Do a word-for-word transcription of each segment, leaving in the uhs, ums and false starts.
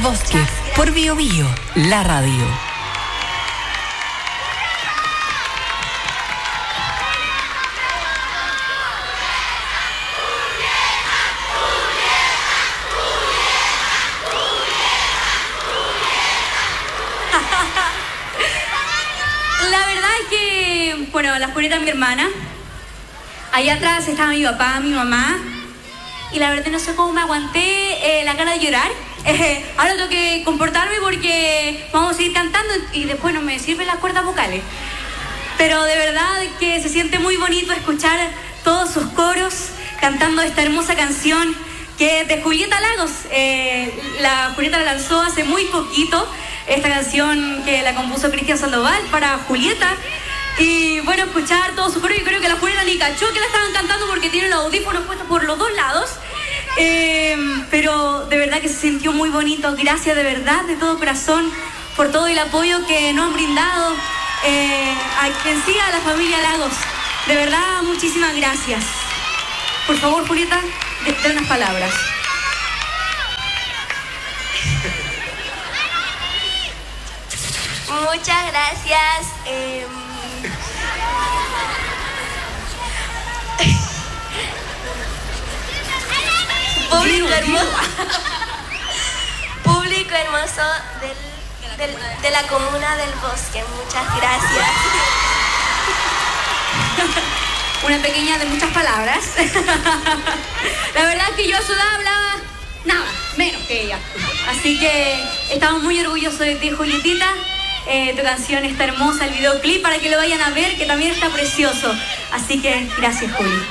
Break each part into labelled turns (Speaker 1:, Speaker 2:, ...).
Speaker 1: Bosque, por Bio Bio, la radio.
Speaker 2: La verdad es que, bueno, la Julieta es mi hermana. Allá atrás estaba mi papá, mi mamá. Y la verdad no sé cómo me aguanté eh, la cara de llorar. Eh, ahora tengo que comportarme porque vamos a seguir cantando y después no me sirven las cuerdas vocales. Pero de verdad que se siente muy bonito escuchar todos sus coros cantando esta hermosa canción que es de Julieta Lagos. Eh, la Julieta la lanzó hace muy poquito, esta canción que la compuso Cristian Sandoval para Julieta. Y bueno, escuchar todo su coro, yo creo que la Julieta ni cachó que la estaban cantando porque tiene los audífonos puestos por los dos lados. Eh, pero de verdad que se sintió muy bonito. Gracias de verdad, de todo corazón, por todo el apoyo que nos han brindado eh, a quien siga, a la familia Lagos. De verdad, muchísimas gracias. Por favor, Julieta, de, de unas palabras.
Speaker 3: Muchas gracias. Eh... Público hermoso, público hermoso del, del, de la comuna del Bosque, muchas gracias.
Speaker 2: Una pequeña de muchas palabras. La verdad es que yo a su edad hablaba nada, menos que ella. Así que estamos muy orgullosos de ti, Julietita. Eh, tu canción está hermosa, el videoclip para que lo vayan a ver, que también está precioso. Así que gracias, Juli.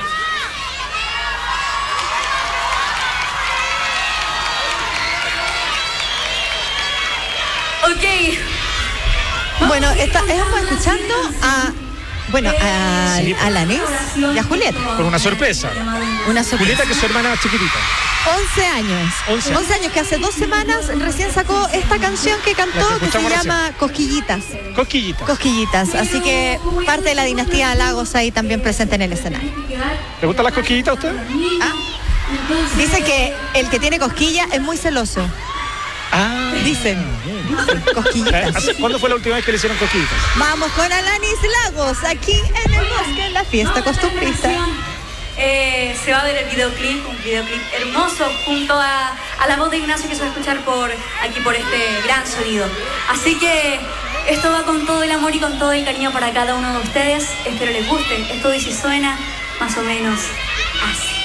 Speaker 2: Ok.
Speaker 4: Bueno, está, estamos escuchando a, bueno, a,
Speaker 5: Sí.
Speaker 4: a Alanis y a Julieta.
Speaker 5: Con una sorpresa.
Speaker 4: Una sorpresa.
Speaker 5: Julieta, que es su hermana chiquitita.
Speaker 4: once años.
Speaker 5: once.
Speaker 4: once años, que hace dos semanas recién sacó esta canción que
Speaker 5: La
Speaker 4: cantó,
Speaker 5: que
Speaker 4: que se
Speaker 5: escuchamos
Speaker 4: llama Cosquillitas.
Speaker 5: Cosquillita.
Speaker 4: Cosquillitas. Así que parte de la dinastía Lagos ahí también presente en el escenario.
Speaker 5: ¿Le gustan las cosquillitas a usted?
Speaker 4: Ah, dice que el que tiene cosquilla es muy celoso.
Speaker 5: Ah,
Speaker 4: Dicen. Dicen,
Speaker 5: Eh,
Speaker 4: cosquillitas.
Speaker 5: ¿hace- ¿Cuándo fue la última vez que le hicieron cosquillitas?
Speaker 4: Vamos con Alanis Lagos, aquí en el Bosque, en la fiesta costumbrista.
Speaker 2: Eh, se va a ver el videoclip, un videoclip hermoso junto a, a la voz de Ignacio que se va a escuchar por aquí por este gran sonido. Así que esto va con todo el amor y con todo el cariño para cada uno de ustedes. Espero les guste. Esto dice suena más o menos